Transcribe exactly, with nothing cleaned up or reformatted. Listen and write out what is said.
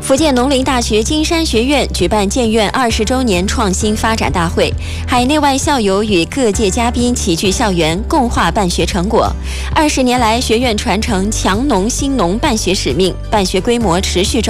福建农林大学金山学院举办建院二十周年创新发展大会，海内外校友与各界嘉宾齐聚校园，共话办学成果。二十年来，学院传承强农兴农办学使命，办学规模持续